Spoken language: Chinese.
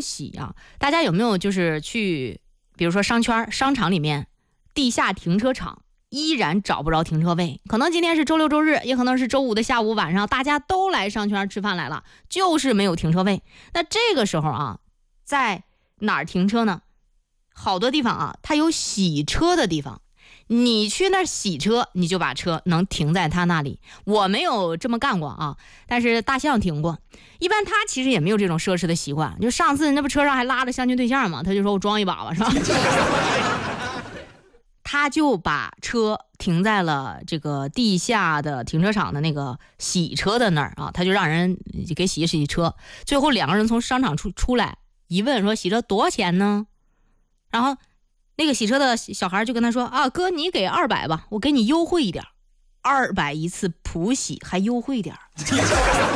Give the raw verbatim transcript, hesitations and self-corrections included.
洗啊，大家有没有就是去，比如说商圈、商场里面，地下停车场依然找不着停车位？可能今天是周六周日，也可能是周五的下午晚上，大家都来商圈吃饭来了，就是没有停车位。那这个时候啊，在哪儿停车呢？好多地方啊，它有洗车的地方。你去那儿洗车，你就把车能停在他那里。我没有这么干过啊，但是大象停过。一般他其实也没有这种奢侈的习惯，就上次那不车上还拉着相亲对象嘛，他就说我装一把吧，是吧？他就把车停在了这个地下的停车场的那个洗车的那儿啊，他就让人给洗洗车。最后两个人从商场出出来，一问说洗车多少钱呢？然后那个洗车的小孩就跟他说啊，哥你给二百吧，我给你优惠一点，二百一次普洗还优惠点。